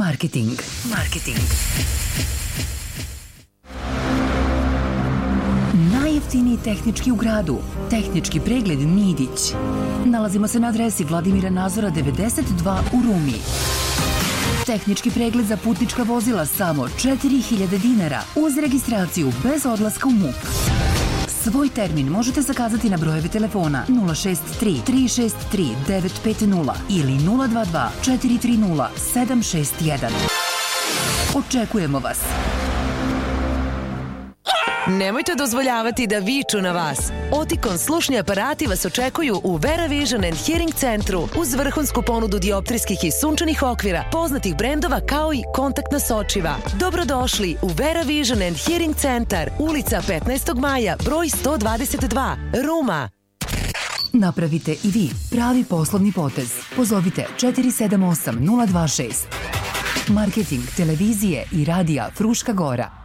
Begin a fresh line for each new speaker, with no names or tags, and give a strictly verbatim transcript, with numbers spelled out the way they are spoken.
Marketing. Marketing. Najjeftiniji tehnički u gradu. Tehnički pregled Nidić. Nalazimo se na adresi Vladimira Nazora devedeset dva u Rumi. Tehnički pregled za putnička vozila samo četiri hiljade dinara uz registraciju bez odlaska u M U P. Svoj termin možete zakazati na brojeve telefona nula šest tri tri šest tri devet pet nula ili nula dva dva četiri tri nula sedam šest jedan. Očekujemo vas!
Nemojte dozvoljavati da viču na vas. Oticon slušni aparati vas očekuju u Vera Vision and Hearing centru uz vrhunsku ponudu dioptrijskih i sunčanih okvira, poznatih brendova kao i kontaktna sočiva. Dobrodošli u Vera Vision and Hearing centar, ulica petnaestog maja, broj sto dvadeset dva, Ruma.
Napravite i vi pravi poslovni potez. Pozovite četiri sedam osam nula dva šest. Marketing televizije i radija Fruška Gora.